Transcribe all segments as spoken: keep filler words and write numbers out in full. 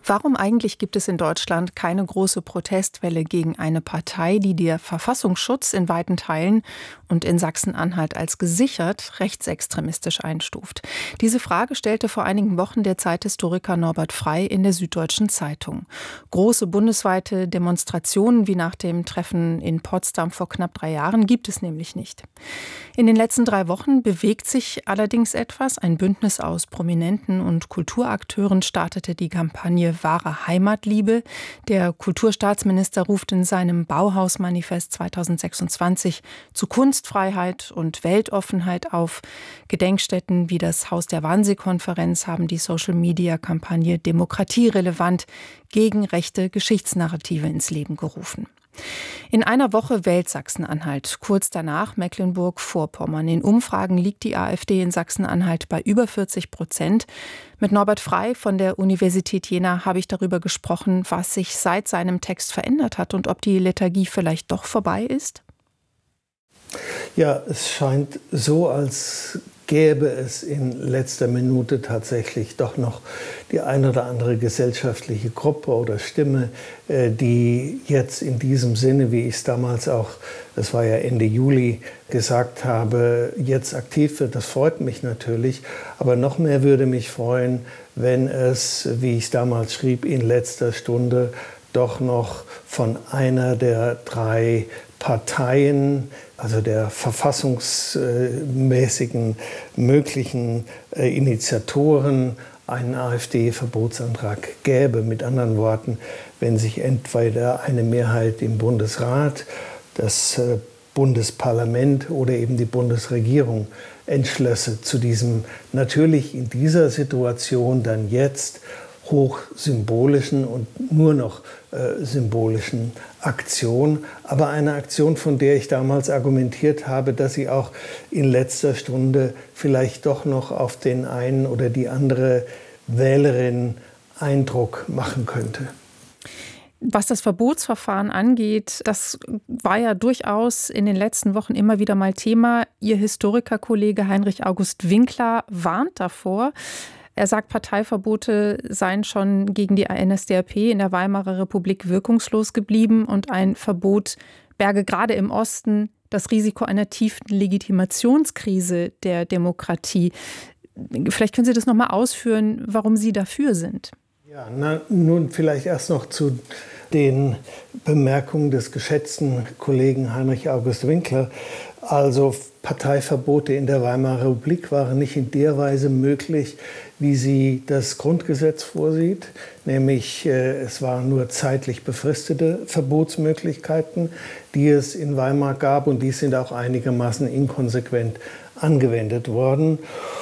Warum eigentlich gibt es in Deutschland keine große Protestwelle gegen eine Partei, die der Verfassungsschutz in weiten Teilen und in Sachsen-Anhalt als gesichert rechtsextremistisch einstuft? Diese Frage stellte vor einigen Wochen der Zeithistoriker Norbert Frey in der Süddeutschen Zeitung. Große bundesweite Demonstrationen wie nach dem Treffen in Potsdam vor knapp drei Jahren gibt es nämlich nicht. In den letzten drei Wochen bewegt sich allerdings etwas. Ein Bündnis aus Prominenten und Kulturakteuren startete die Kampagne Wahre Heimatliebe. Der Kulturstaatsminister ruft in seinem Bauhaus-Manifest zweitausendsechsundzwanzig zu Kunstfreiheit und Weltoffenheit auf. Gedenkstätten wie das Haus der Wannsee-Konferenz haben die Social-Media-Kampagne Demokratierelevant gegen rechte Geschichtsnarrative ins Leben gerufen. In einer Woche wählt Sachsen-Anhalt, kurz danach Mecklenburg-Vorpommern. In Umfragen liegt die AfD in Sachsen-Anhalt bei über vierzig Prozent. Mit Norbert Frey von der Universität Jena habe ich darüber gesprochen, was sich seit seinem Text verändert hat und ob die Lethargie vielleicht doch vorbei ist. Ja, es scheint so, als gäbe es in letzter Minute tatsächlich doch noch die eine oder andere gesellschaftliche Gruppe oder Stimme, die jetzt in diesem Sinne, wie ich es damals auch, das war ja Ende Juli, gesagt habe, jetzt aktiv wird. Das freut mich natürlich, aber noch mehr würde mich freuen, wenn es, wie ich es damals schrieb, in letzter Stunde doch noch von einer der drei Parteien, also der verfassungsmäßigen möglichen Initiatoren, einen AfD-Verbotsantrag gäbe. Mit anderen Worten, wenn sich entweder eine Mehrheit im Bundesrat, das Bundesparlament oder eben die Bundesregierung entschlösse zu diesem natürlich in dieser Situation dann jetzt hochsymbolischen und nur noch äh, symbolischen Aktion, aber eine Aktion, von der ich damals argumentiert habe, dass sie auch in letzter Stunde vielleicht doch noch auf den einen oder die andere Wählerin Eindruck machen könnte. Was das Verbotsverfahren angeht, das war ja durchaus in den letzten Wochen immer wieder mal Thema. Ihr Historikerkollege Heinrich August Winkler warnt davor. Er sagt, Parteiverbote seien schon gegen die N S D A P in der Weimarer Republik wirkungslos geblieben und ein Verbot berge gerade im Osten das Risiko einer tiefen Legitimationskrise der Demokratie. Vielleicht können Sie das noch mal ausführen, warum Sie dafür sind. Ja, na, nun vielleicht erst noch zu den Bemerkungen des geschätzten Kollegen Heinrich August Winkler. Also Parteiverbote in der Weimarer Republik waren nicht in der Weise möglich, wie sie das Grundgesetz vorsieht, nämlich äh, es waren nur zeitlich befristete Verbotsmöglichkeiten, die es in Weimar gab, und die sind auch einigermaßen inkonsequent angewendet worden.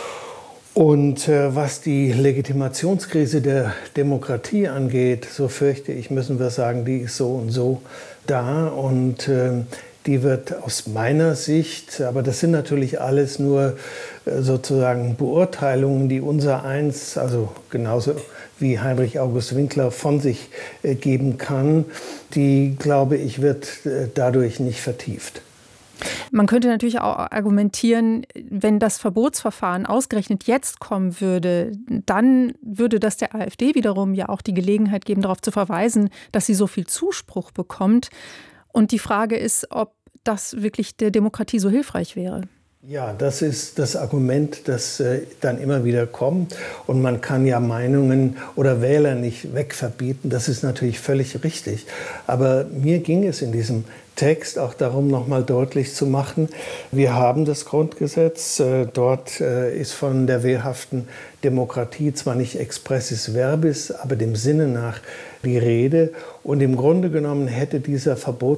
Und äh, was die Legitimationskrise der Demokratie angeht, so fürchte ich, müssen wir sagen, die ist so und so da, und äh, die wird aus meiner Sicht, aber das sind natürlich alles nur äh, sozusagen Beurteilungen, die unser eins, also genauso wie Heinrich August Winkler, von sich äh, geben kann, die, glaube ich, wird äh, dadurch nicht vertieft. Man könnte natürlich auch argumentieren, wenn das Verbotsverfahren ausgerechnet jetzt kommen würde, dann würde das der AfD wiederum ja auch die Gelegenheit geben, darauf zu verweisen, dass sie so viel Zuspruch bekommt. Und die Frage ist, ob das wirklich der Demokratie so hilfreich wäre. Ja, das ist das Argument, das äh, dann immer wieder kommt. Und man kann ja Meinungen oder Wähler nicht wegverbieten. Das ist natürlich völlig richtig. Aber mir ging es in diesem Text auch darum, nochmal deutlich zu machen, wir haben das Grundgesetz. Äh, dort äh, ist von der wehrhaften Demokratie zwar nicht expressis verbis, aber dem Sinne nach die Rede. Und im Grunde genommen hätte dieser Verbot